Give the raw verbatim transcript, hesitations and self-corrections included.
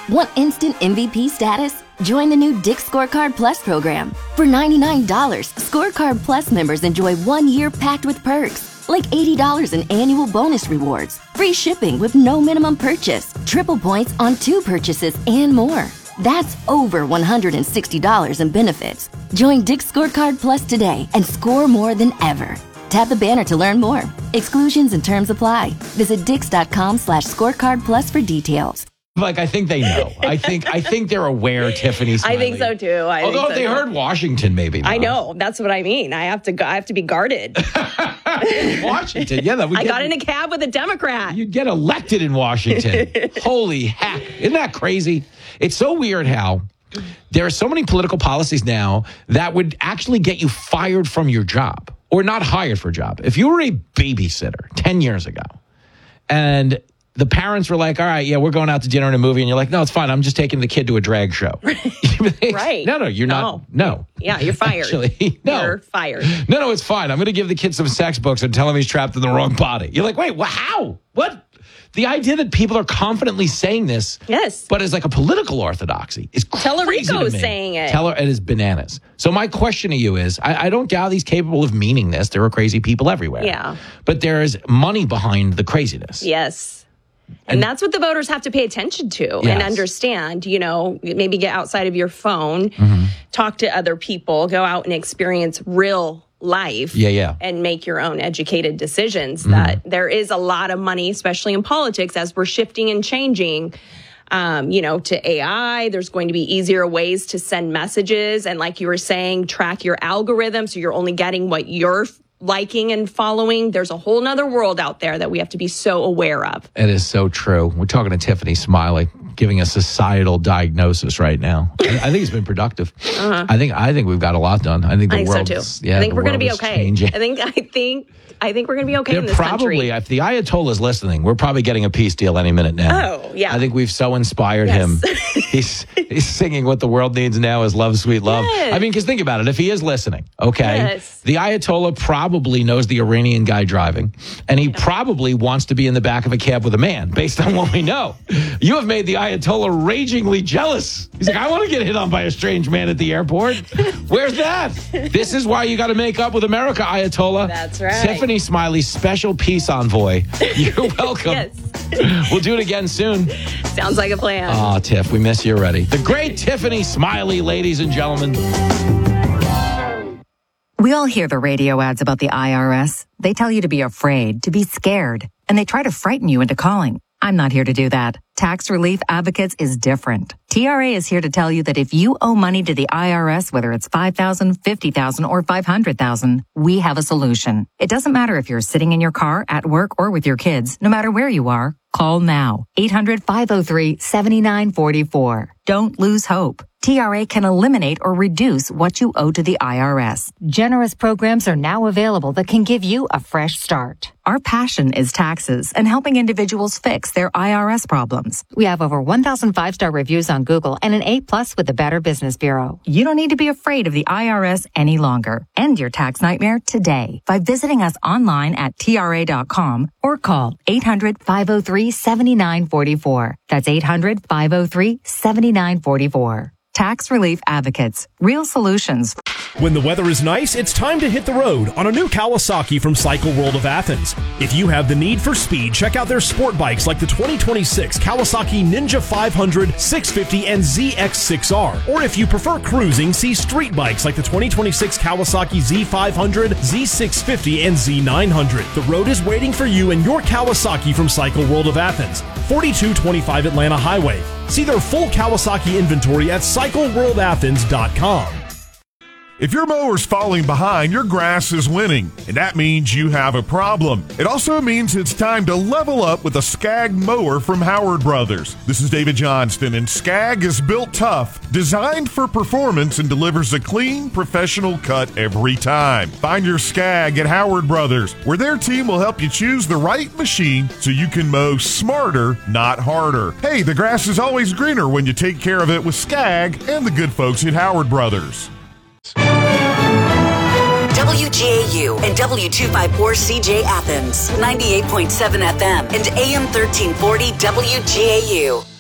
Want instant M V P status? Join the new Dick's Scorecard Plus program. For ninety-nine dollars, Scorecard Plus members enjoy one year packed with perks, like eighty dollars in annual bonus rewards, free shipping with no minimum purchase, triple points on two purchases, and more. That's over one hundred sixty dollars in benefits. Join Dick's Scorecard Plus today and score more than ever. Tap the banner to learn more. Exclusions and terms apply. Visit dix.com slash scorecard plus for details. Like, I think they know. I think I think they're aware, Tiffany Smiley. I think so, too. I Although think so if they too. heard Washington, maybe not. I know. That's what I mean. I have to go, I have to be guarded. Washington, yeah. That we I get, got in a cab with a Democrat. You'd get elected in Washington. Holy heck. Isn't that crazy? It's so weird how there are so many political policies now that would actually get you fired from your job or not hired for a job. If you were a babysitter ten years ago and the parents were like, all right, yeah, we're going out to dinner and a movie. And you're like, no, it's fine. I'm just taking the kid to a drag show. Right. No, no, you're no. not. No. Yeah, you're fired. Actually, no. You're fired. No, no, it's fine. I'm going to give the kid some sex books and tell him he's trapped in the wrong body. You're like, wait, well, how? What? The idea that people are confidently saying this, yes, but as like a political orthodoxy is crazy to me. Tellerico's saying it. Teller, it is bananas. So my question to you is, I, I don't doubt he's capable of meaning this. There are crazy people everywhere. Yeah. But there is money behind the craziness. Yes. And, and that's what the voters have to pay attention to yes. and understand, you know, maybe get outside of your phone, mm-hmm. talk to other people, go out and experience real life yeah, yeah. and make your own educated decisions. Mm-hmm. That there is a lot of money, especially in politics, as we're shifting and changing, um, you know, to A I. There's going to be easier ways to send messages. And like you were saying, track your algorithm so you're only getting what you're liking and following. There's a whole nother world out there that we have to be so aware of. It is so true. We're talking to Tiffany Smiley, giving a societal diagnosis right now. I, I think it's been productive. Uh-huh. I think I think we've got a lot done. I think the I think world. so Is, too. yeah, I think we're going to be is okay. changing. I think I think I think we're going to be okay They're in this probably, country. if the Ayatollah is listening, we're probably getting a peace deal any minute now. Oh, yeah. I think we've so inspired yes. him. he's he's singing what the world needs now is love, sweet love. Yes. I mean, because think about it. If he is listening, okay, yes. the Ayatollah probably knows the Iranian guy driving, and he yeah. probably wants to be in the back of a cab with a man, based on what we know. You have made the Ayatollah ragingly jealous. He's like, I want to get hit on by a strange man at the airport. Where's that? This is why you got to make up with America, Ayatollah. That's right. Tiffany Smiley, special peace envoy. You're welcome. Yes. We'll do it again soon. Sounds like a plan. Oh, Tiff, we miss you already. The great Tiffany Smiley, ladies and gentlemen. We all hear the radio ads about the I R S. They tell you to be afraid, to be scared, and they try to frighten you into calling. I'm not here to do that. Tax Relief Advocates is different. T R A is here to tell you that if you owe money to the I R S, whether it's five thousand dollars, fifty thousand dollars, or five hundred thousand dollars, we have a solution. It doesn't matter if you're sitting in your car, at work, or with your kids. No matter where you are, call now. eight hundred, five oh three, seven nine four four. Don't lose hope. T R A can eliminate or reduce what you owe to the I R S. Generous programs are now available that can give you a fresh start. Our passion is taxes and helping individuals fix their I R S problems. We have over one thousand five-star reviews on Google and an A plus with the Better Business Bureau. You don't need to be afraid of the I R S any longer. End your tax nightmare today by visiting us online at T R A dot com or call eight hundred, five oh three, seven nine four four. That's eight hundred, five oh three, seven nine four four. Tax Relief Advocates. Real solutions. When the weather is nice, it's time to hit the road on a new Kawasaki from Cycle World of Athens. If you have the need for speed, check out their sport bikes like the twenty twenty-six Kawasaki Ninja five hundred, six fifty, and Z X six R. Or if you prefer cruising, see street bikes like the twenty twenty-six Kawasaki Z five hundred, Z six fifty, and Z nine hundred. The road is waiting for you and your Kawasaki from Cycle World of Athens, forty-two twenty-five Atlanta Highway. See their full Kawasaki inventory at cycle world athens dot com. If your mower's falling behind, your grass is winning, and that means you have a problem. It also means it's time to level up with a Skag mower from Howard Brothers. This is David Johnston, and Skag is built tough, designed for performance, and delivers a clean, professional cut every time. Find your Skag at Howard Brothers, where their team will help you choose the right machine so you can mow smarter, not harder. Hey, the grass is always greener when you take care of it with Skag and the good folks at Howard Brothers. W G A U and W two fifty-four C J Athens, ninety-eight point seven F M and A M thirteen forty W G A U.